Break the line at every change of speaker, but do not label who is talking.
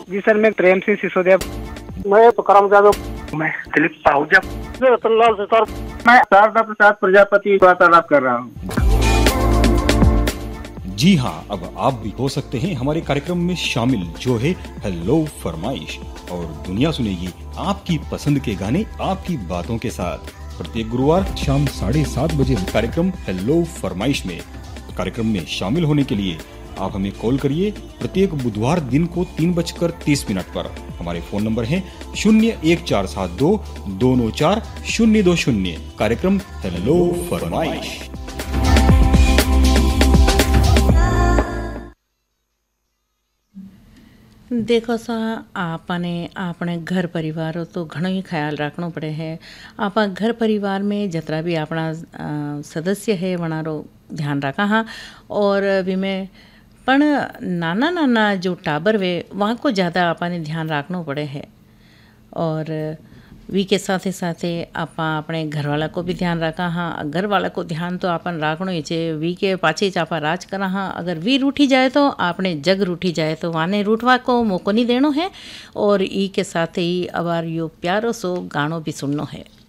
जी sir, मैं प्रेम सिंह सिसोदिया।
मैं तुकाराम यादव।
मैं दिलीप पाहुजा।
रतनलाल सितार।
मैं शारदा प्रसाद प्रजापति वार्तालाप कर रहा हूँ।
जी हाँ, अब आप भी हो सकते हैं हमारे कार्यक्रम में शामिल, जो है हेलो फरमाइश, और दुनिया सुनेगी आपकी पसंद के गाने आपकी बातों के साथ। प्रत्येक गुरुवार शाम 7:30 बजे कार्यक्रम हेलो फरमाइश में। कार्यक्रम में शामिल होने के लिए आप हमें कॉल करिए प्रत्येक बुधवार दिन को 3:30 पर। हमारे फोन नंबर है 01472 294 020। कार्यक्रम हेलो फरमाइश।
देखो सा, आपने अपने घर परिवार तो घणो ही ख्याल रखना पड़े है। आप घर परिवार में जतरा भी अपना सदस्य है वनारो ध्यान रखा हाँ। और में पण नाना नाना जो टाबर वे वहाँ को ज़्यादा आपने ध्यान रखना पड़े है। और वी के साथे साथे आप अपने घर वाला को भी ध्यान रखा हाँ। घर वाला को ध्यान तो अपन रखना ही चाहिए। वी के पाछे च आप राज करा हाँ। अगर वी रूठी जाए तो आपने जग रूठी जाए, तो वाने रूठवा को मौको नहीं देनो है। और ई के साथ ही अबार यो प्यारो सो गानो भी सुननो है।